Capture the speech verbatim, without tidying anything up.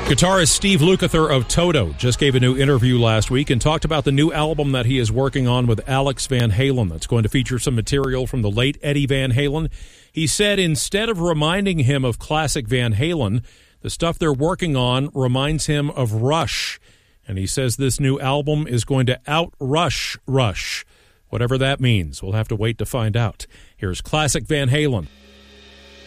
Guitarist Steve Lukather of Toto just gave a new interview last week and talked about the new album that he is working on with Alex Van Halen that's going to feature some material from the late Eddie Van Halen. He said instead of reminding him of classic Van Halen, the stuff they're working on reminds him of Rush. And he says this new album is going to out-Rush Rush. Whatever that means, we'll have to wait to find out. Here's classic Van Halen.